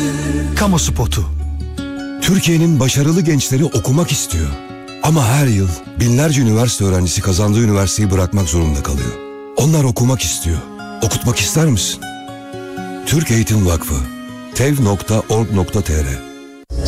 Kamu spotu. Türkiye'nin başarılı gençleri okumak istiyor. Ama her yıl binlerce üniversite öğrencisi kazandığı üniversiteyi bırakmak zorunda kalıyor. Onlar okumak istiyor. Okutmak ister misin? Türk Eğitim Vakfı tev.org.tr